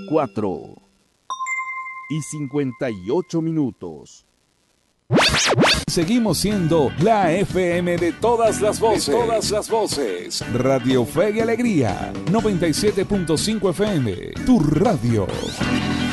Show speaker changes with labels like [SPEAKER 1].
[SPEAKER 1] 4:58.
[SPEAKER 2] Seguimos siendo la FM de todas las voces. Radio Fe y Alegría, 97.5 FM, tu radio.